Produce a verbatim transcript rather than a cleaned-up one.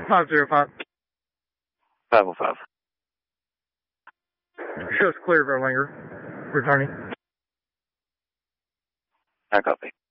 five zero five. five oh five. Shows clear of Erlanger. Returning. I copy.